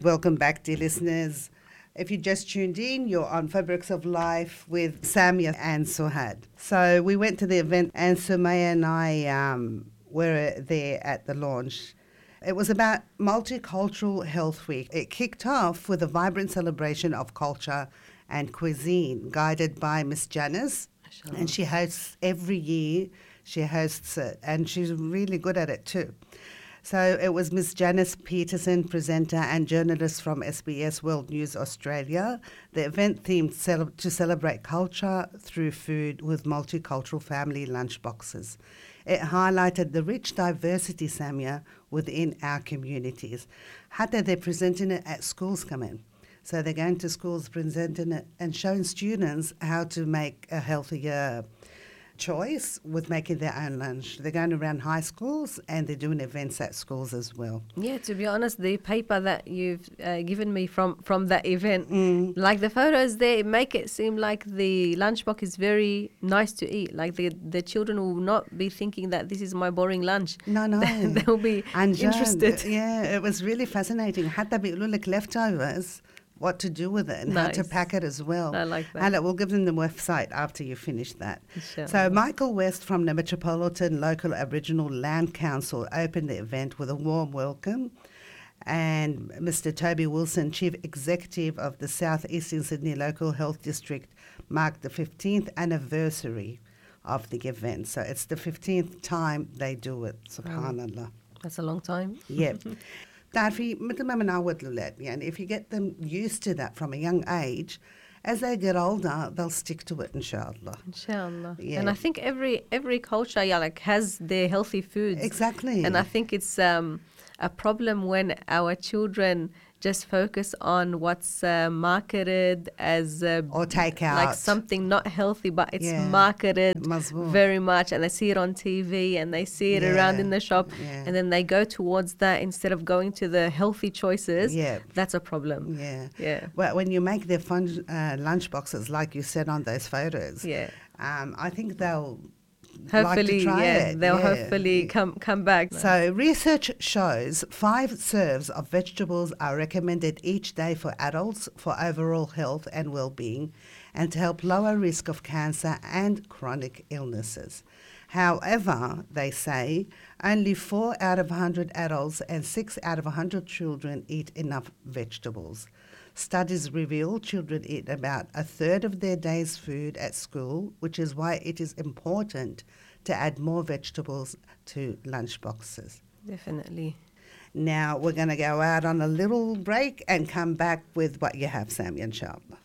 Welcome back, dear listeners. If you just tuned in, you're on Fabrics of Life with Samia and Suhad. So we went to the event and Sumaya and I were there at the launch. It was about Multicultural Health Week. It kicked off with a vibrant celebration of culture and cuisine guided by Miss Janice. And she hosts every year. She hosts it and she's really good at it too. So it was Miss Janice Peterson, presenter and journalist from SBS World News Australia. The event themed to celebrate culture through food with multicultural family lunchboxes. It highlighted the rich diversity, Samia, within our communities. Hatta they're presenting it at schools come in. So they're going to schools, presenting it and showing students how to make a healthier choice with making their own lunch. They're going around high schools and they're doing events at schools as well. Yeah, to be honest, the paper that you've given me from that event, like the photos there, make it seem like the lunchbox is very nice to eat. Like the children will not be thinking that this is my boring lunch. No. They'll be interested. Yeah, it was really fascinating. Hatta بيقولوا leftovers, what to do with it and how to pack it as well. I like that. And we'll give them the website after you finish that. Inshallah. So Michael West from the Metropolitan Local Aboriginal Land Council opened the event with a warm welcome. And Mr. Toby Wilson, Chief Executive of the South Eastern Sydney Local Health District, marked the 15th anniversary of the event. So it's the 15th time they do it, subhanallah. That's a long time. Yeah. تعرفي مثل ما بنعود الأولاد يعني if you get them used to that from a young age, as they get older, they'll stick to it, inshallah. Inshallah. Yeah. And I think every culture has their healthy foods. Exactly. And I think it's a problem when our children just focus on what's marketed as or take out like something not healthy, but it's Yeah. marketed Mazboot. very much, and they see it on TV and they see it around in the shop, and then they go towards that instead of going to the healthy choices. Yeah. That's a problem. Yeah. Well, when you make their fun lunch boxes, like you said on those photos, I think they'll hopefully, like to try it. They'll hopefully come back. So research shows 5 serves of vegetables are recommended each day for adults for overall health and well-being and to help lower risk of cancer and chronic illnesses. However, they say only 4 out of 100 adults and 6 out of 100 children eat enough vegetables. Studies reveal children eat about a third of their day's food at school, which is why it is important to add more vegetables to lunch boxes. Definitely. Now we're going to go out on a little break and come back with what you have, Samia, inshallah.